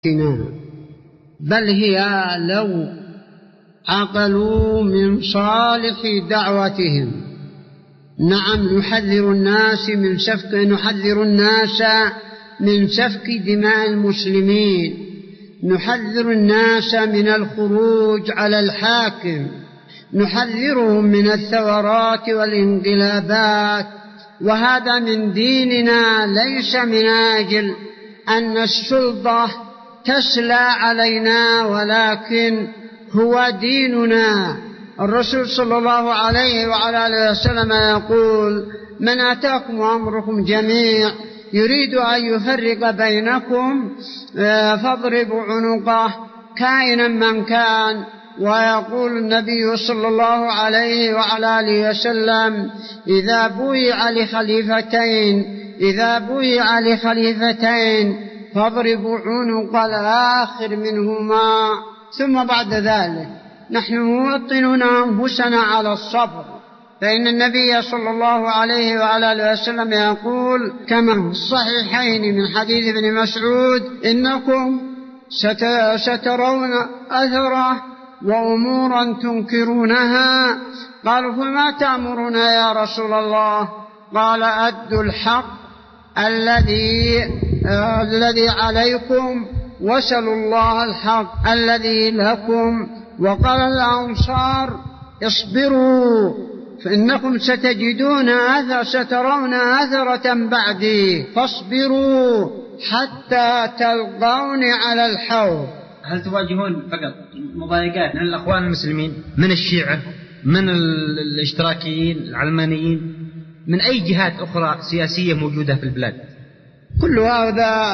بل هي لو عقلوا من صالح دعوتهم. نعم، نحذر الناس من سفك دماء المسلمين، نحذر الناس من الخروج على الحاكم، نحذرهم من الثورات والانقلابات، وهذا من ديننا، ليس من أجل أن السلطة تسلى علينا، ولكن هو ديننا. الرسول صلى الله عليه وعلى آله وسلم يقول: من أتاكم أمركم جميع يريد أن يفرق بينكم فاضربوا عنقه كائنا من كان. ويقول النبي صلى الله عليه وعلى آله وسلم: إذا بويع لخليفتين فاضربوا عنق الآخر منهما. ثم بعد ذلك نحن موطنون أنفسنا على الصبر، فإن النبي صلى الله عليه وعلى آله وسلم يقول كما في الصحيحين من حديث ابن مسعود: إنكم سترون أثرة وأمورا تنكرونها. قالوا: فما تأمرنا يا رسول الله؟ قال: أدوا الحق الذي عليكم وسلوا الله الحق الذي لكم. وقال الأنصار: اصبروا فإنكم سترون أثرة بعدي، فاصبروا حتى تلقوني على الحوض. هل تواجهون فقط مضايقات من الأخوان المسلمين، من الشيعة، من الاشتراكيين، العلمانيين، من أي جهات أخرى سياسية موجودة في البلاد؟ كل هذا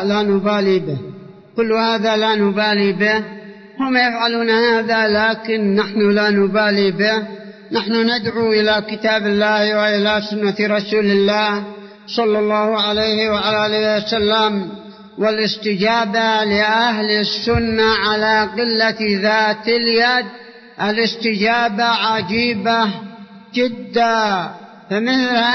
لا نبالي به. هم يفعلون هذا لكن نحن لا نبالي به. نحن ندعو إلى كتاب الله وإلى سنة رسول الله صلى الله عليه وعلى آله وسلم، والاستجابة لأهل السنة على قلة ذات اليد الاستجابة عجيبة جدا. فمثل